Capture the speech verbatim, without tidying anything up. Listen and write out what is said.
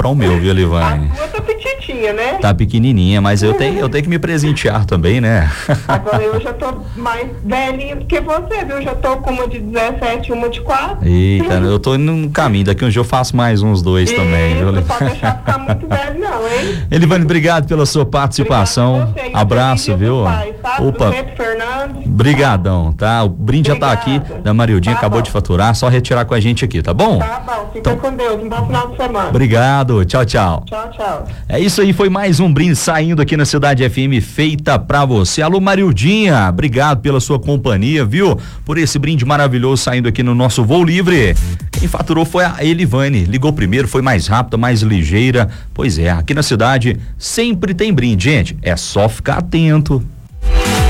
comprar o meu, viu, Elivane? A sua tá petitinha, né? Tá pequenininha, mas eu tenho, eu tenho que me presentear também, né? Agora eu já tô mais velhinha do que você, viu? Já tô com uma de dezessete, uma de quatro. Eita, eu tô indo no caminho, daqui um dia eu faço mais uns dois Isso, também, viu? Não pode deixar ficar muito velho não, hein? Elivane, obrigado pela sua participação. Você, Abraço, viu? Pai, tá? Opa. Fernando. Brigadão, tá? O brinde Obrigada. já tá aqui, da Mariudinha, Tá acabou bom. de faturar, só retirar com a gente aqui, tá bom? Tá bom, fica Então- com Deus, um bom final de semana. Obrigado, tchau, tchau. Tchau, tchau. É isso aí, foi mais um brinde saindo aqui na Cidade F M, feita pra você. Alô, Mariudinha, obrigado pela sua companhia, viu? Por esse brinde maravilhoso saindo aqui no nosso Voo Livre. Quem faturou foi a Elivane, ligou primeiro, foi mais rápida, mais ligeira. Pois é, aqui na cidade sempre tem brinde, gente, é só ficar atento.